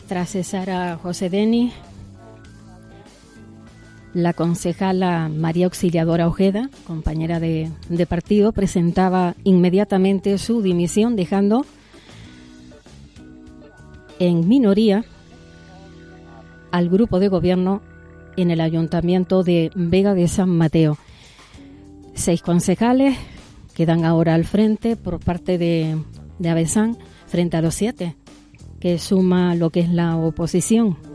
Tras cesar a José Denis, la concejala María Auxiliadora Ojeda, compañera de partido, presentaba inmediatamente su dimisión, dejando en minoría al grupo de gobierno en el Ayuntamiento de Vega de San Mateo. 6 concejales quedan ahora al frente por parte de Avesán, frente a los 7 que suma lo que es la oposición.